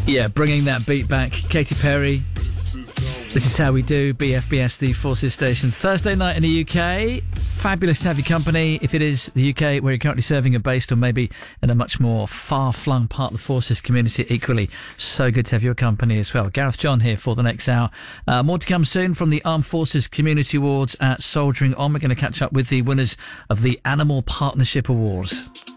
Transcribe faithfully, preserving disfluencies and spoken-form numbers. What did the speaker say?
Yeah, bringing that beat back. Katy Perry. This is how we do. B F B S, the Forces Station. Thursday night in the U K. Fabulous to have your company. If it is the U K where you're currently serving or based, or maybe in a much more far-flung part of the Forces community equally, so good to have your company as well. Gareth John here for the next hour. Uh, more to come soon from the Armed Forces Community Awards at Soldiering On. We're going to catch up with the winners of the Animal Partnership Awards.